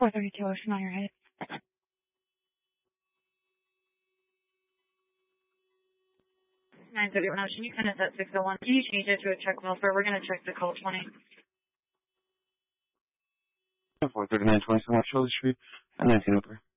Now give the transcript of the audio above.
432 Ocean on your right. 931 Ocean, you can at that 601. Can you change it to a check welfare? We're going to check the call 20. 439 27 Shirley Street, and 19 over.